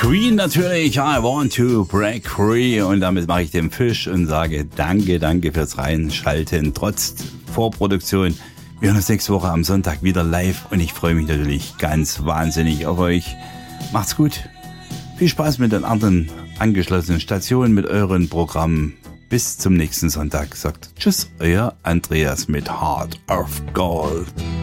Queen natürlich, I want to break free. Und damit mache ich den Fisch und sage danke fürs Reinschalten. Trotz Vorproduktion. Wir hören uns nächste Woche am Sonntag wieder live und ich freue mich natürlich ganz wahnsinnig auf euch. Macht's gut. Viel Spaß mit den anderen angeschlossenen Stationen, mit euren Programmen. Bis zum nächsten Sonntag. Sagt Tschüss, euer Andreas mit Heart of Gold.